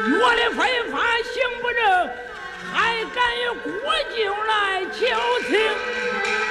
我的非法行不正，还敢与国舅来求情？